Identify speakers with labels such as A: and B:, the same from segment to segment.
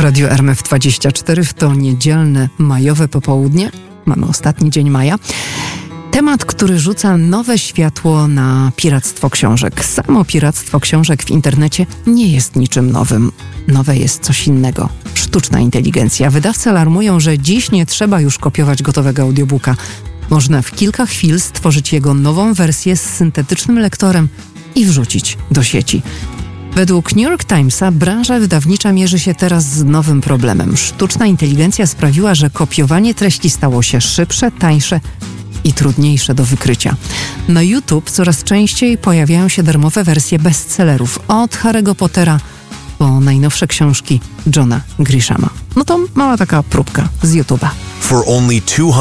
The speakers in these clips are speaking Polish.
A: Radiu RMF24 w to niedzielne, majowe popołudnie. Mamy ostatni dzień maja. Temat, który rzuca nowe światło na piractwo książek. Samo piractwo książek w internecie nie jest niczym nowym. Nowe jest coś innego. Sztuczna inteligencja. Wydawcy alarmują, że dziś nie trzeba już kopiować gotowego audiobooka. Można w kilka chwil stworzyć jego nową wersję z syntetycznym lektorem i wrzucić do sieci. Według New York Timesa branża wydawnicza mierzy się teraz z nowym problemem. Sztuczna inteligencja sprawiła, że kopiowanie treści stało się szybsze, tańsze i trudniejsze do wykrycia. Na YouTube coraz częściej pojawiają się darmowe wersje bestsellerów, od Harry'ego Pottera po najnowsze książki Johna Grishama. No to mała taka próbka z YouTube'a.
B: For only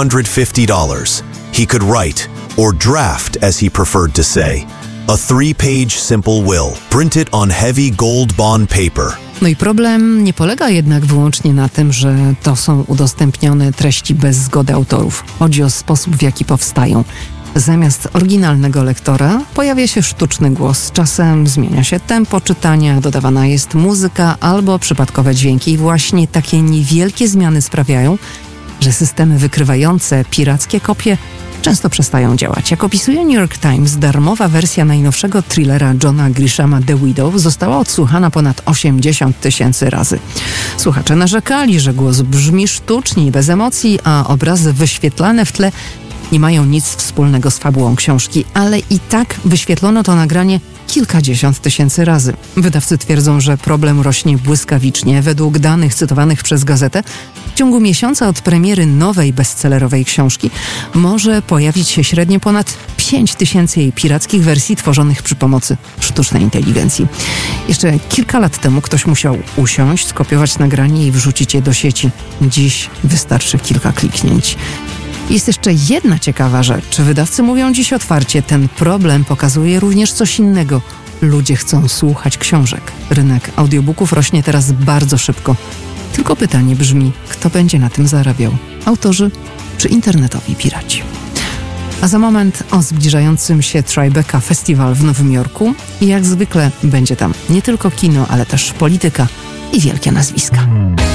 B: $250, he could write, or draft as he preferred to say, a 3-page simple will, printed on heavy gold bond paper.
A: No i problem nie polega jednak wyłącznie na tym, że to są udostępnione treści bez zgody autorów. Chodzi o sposób, w jaki powstają. Zamiast oryginalnego lektora pojawia się sztuczny głos. Czasem zmienia się tempo czytania, dodawana jest muzyka albo przypadkowe dźwięki. I właśnie takie niewielkie zmiany sprawiają, że systemy wykrywające pirackie kopie często przestają działać. Jak opisuje New York Times, darmowa wersja najnowszego thrillera Johna Grishama The Widow została odsłuchana ponad 80 000 razy. Słuchacze narzekali, że głos brzmi sztucznie i bez emocji, a obrazy wyświetlane w tle nie mają nic wspólnego z fabułą książki, ale i tak wyświetlono to nagranie kilkadziesiąt tysięcy razy. Wydawcy twierdzą, że problem rośnie błyskawicznie. Według danych cytowanych przez gazetę, w ciągu miesiąca od premiery nowej bestsellerowej książki może pojawić się średnio ponad 5000 jej pirackich wersji tworzonych przy pomocy sztucznej inteligencji. Jeszcze kilka lat temu ktoś musiał usiąść, skopiować nagranie i wrzucić je do sieci. Dziś wystarczy kilka kliknięć. Jest jeszcze jedna ciekawa rzecz. Wydawcy mówią dziś otwarcie, ten problem pokazuje również coś innego. Ludzie chcą słuchać książek. Rynek audiobooków rośnie teraz bardzo szybko. Tylko pytanie brzmi, kto będzie na tym zarabiał? Autorzy czy internetowi piraci? A za moment o zbliżającym się Tribeca Festival w Nowym Jorku. I jak zwykle będzie tam nie tylko kino, ale też polityka i wielkie nazwiska.